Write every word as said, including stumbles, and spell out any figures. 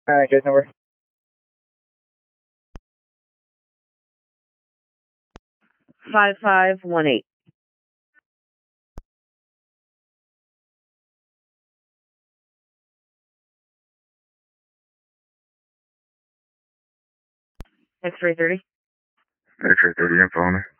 All right, good number. Five five one eight. X-ray thirty. X-ray thirty, info on me.